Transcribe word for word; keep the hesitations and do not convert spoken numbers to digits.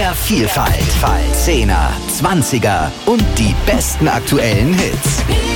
Mehr Vielfalt. Zehner, Zwanziger und die besten aktuellen Hits.